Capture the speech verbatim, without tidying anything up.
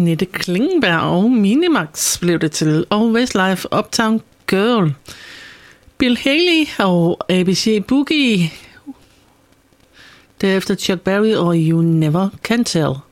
Annette Klingenberg og Minimax blev det til, og Westlife Uptown Girl. Bill Haley og A B C Boogie. Derefter Chuck Berry og You Never Can Tell.